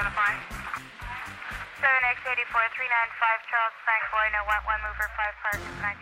fine. 7X84 395 Charles Bank Boy, no 1 mover 5 park is 19.